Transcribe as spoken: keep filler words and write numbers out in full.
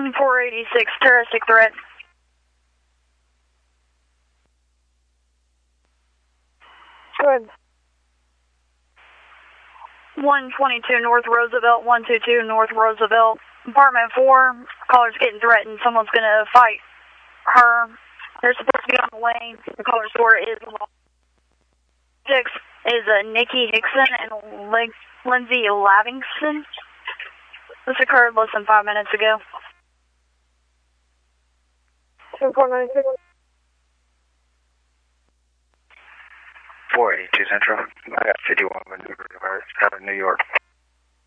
four eighty-six, terroristic threat. Good. one twenty-two North Roosevelt, one twenty-two North Roosevelt. Apartment four, caller's getting threatened. Someone's going to fight her. They're supposed to be on the lane. The caller's door is locked. Six is uh, Nikki Hickson and Lin- Lindsay Lavingston. This occurred less than five minutes ago. two four nine six. four eighty-two Central. I got fifty-one maneuver out of New York.